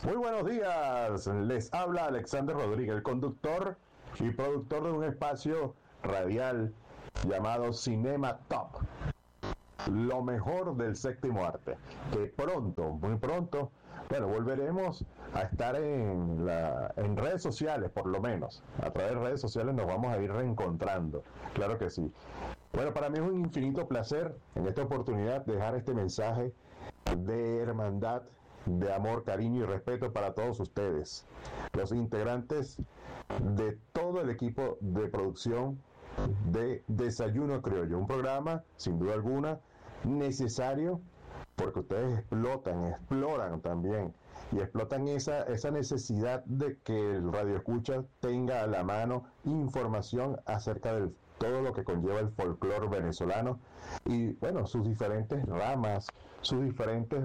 Muy buenos días, les habla Alexander Rodríguez, el conductor y productor de un espacio radial llamado Cinema Top, lo mejor del séptimo arte, que pronto, muy pronto, bueno, volveremos a estar en redes sociales, por lo menos, a través de redes sociales nos vamos a ir reencontrando, claro que sí. Bueno, para mí es un infinito placer en esta oportunidad dejar este mensaje de hermandad, de amor, cariño y respeto para todos ustedes, los integrantes de todo el equipo de producción de Desayuno Criollo, un programa sin duda alguna necesario porque ustedes exploran también y explotan esa necesidad de que el radioescucha tenga a la mano información acerca de todo lo que conlleva el folclore venezolano y bueno, sus diferentes ramas, sus diferentes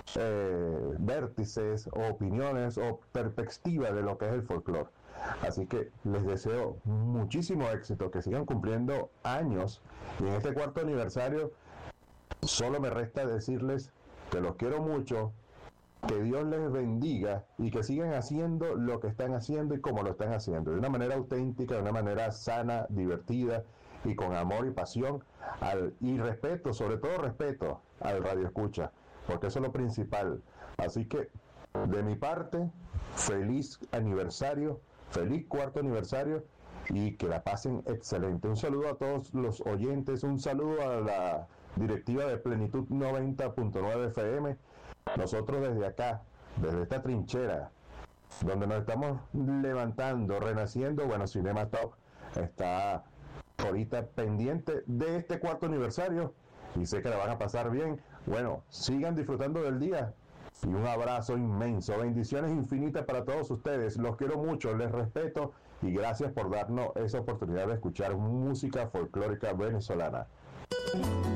vértices o opiniones o perspectivas de lo que es el folclore. Así que les deseo muchísimo éxito, que sigan cumpliendo años y en este cuarto aniversario solo me resta decirles que los quiero mucho, que Dios les bendiga y que sigan haciendo lo que están haciendo y como lo están haciendo, de una manera auténtica, de una manera sana, divertida y con amor y pasión y respeto, sobre todo respeto al radioescucha, porque eso es lo principal. Así que de mi parte, feliz aniversario, feliz cuarto aniversario y que la pasen excelente. Un saludo a todos los oyentes, un saludo a la directiva de Plenitud 90.9 FM. Nosotros desde acá, desde esta trinchera, donde nos estamos levantando, renaciendo, bueno, Cinema Top está ahorita pendiente de este cuarto aniversario y sé que la van a pasar bien. Bueno, sigan disfrutando del día y un abrazo inmenso, bendiciones infinitas para todos ustedes. Los quiero mucho, les respeto y gracias por darnos esa oportunidad de escuchar música folclórica venezolana.